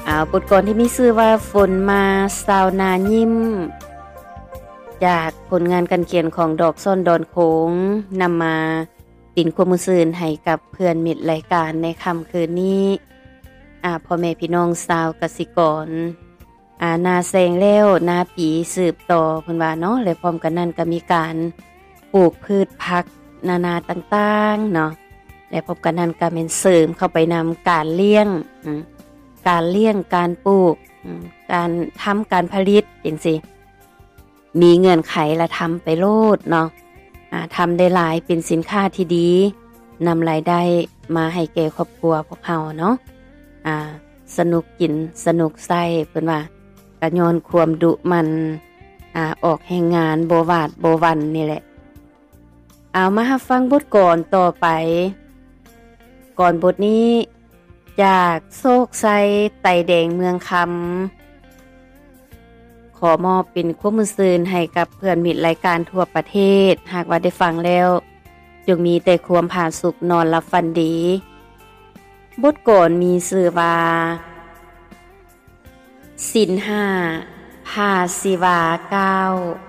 บทกลอนที่มีชื่อว่าฝนมาสาวนายิ้มจากผลงานการเขียนของดอกซ่อนดอนโขงนำมาตินความซื่นให้กับเพื่อนมิตรรายการในค่ำคืนนี้พ่อแม่พี่น้องชาวกสิกรนาแซงแล้วนาปีสืบต่อเพิ่นว่าเนาะและพร้อมกันนั้นก็มีการปลูกพืชผักนานาต่างๆเนาะและพบกันนั้นก็เป็นเสริมเข้าไปนำการเลี้ยงการปลูกการทำการผลิตจังซี่มีเงื่อนไขละทำไปโลดเนาะทำได้หลายเป็นสินค้าที่ดีนำรายได้มาให้แก่ครอบครัวพวกเฮาเนาะสนุกกินสนุกใส่เพิ่นว่าก็ย้อนความดุมันออกแห่งงานบ่วาดบ่วันนี่แหละเอามารับฟังบทกลอนต่อไปก่อนบทนี้จากโศกไซไตแดงเมืองคำขอมอบเป็นความซื่นให้กับเพื่อนมิตรรายการทั่วประเทศหากว่าได้ฟังแล้วจงมีแต่ความผาสุกนอนหลับฝันดีบทกลอนมีชื่อว่าศีล5ภาสิวา9